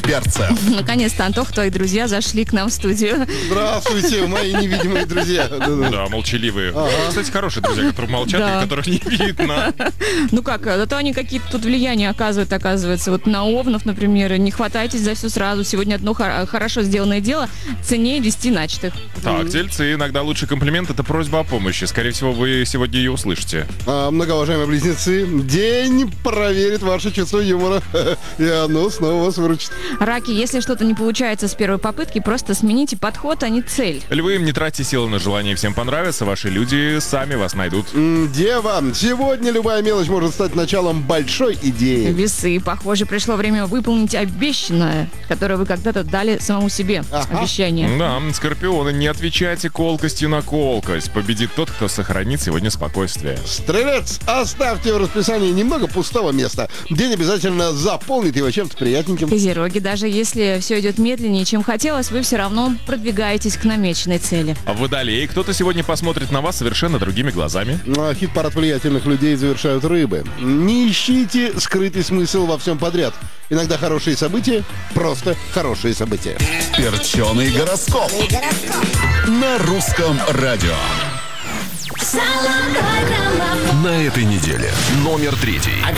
перцем. Наконец-то, Антох, твои друзья зашли к нам в студию. Здравствуйте, мои невидимые друзья. Да, молчаливые. Кстати, хорошие друзья, которые молчат и которых не видно. Ну как, зато они какие-то тут влияния оказывают, оказывается. Вот на овнов, например, не хватайтесь за все сразу. Сегодня одно хорошо сделанное дело ценнее 10 начатых. Так, тельцы, иногда лучший комплимент — это просьба о помощи. Скорее всего, вы сегодня ее услышите. Многоуважаемые близнецы, день проверит ваше чувство юмора, и оно снова вас выручит. Раки, если что-то не получается с первой попытки, просто смените подход, а не цель. Львы, не тратьте силы на желание всем понравиться, ваши люди сами вас найдут. Дева, сегодня любая мелочь может стать началом большой идеи. Весы, похоже, пришло время выполнить обещанное, которое вы когда-то дали самому себе. Обещание. Да, скорпионы, не отвечайте колкостью на колкость. Победит тот, кто сохранит сегодня спокойствие. Стрелец, оставьте в расписании немного пустого места. День обязательно заполнит его чем-то приятненьким. Козероги, даже если все идет медленнее, чем хотелось, вы все равно продвигаетесь к намеченной цели. А водолей, кто-то сегодня посмотрит на вас совершенно другими глазами. Хит-парад влиятельных людей завершают рыбы. Не ищите скрытый смысл во всем подряд. Иногда хорошие события — просто хорошие события. Перченый гороскоп. На русском радио. На этой неделе номер 3.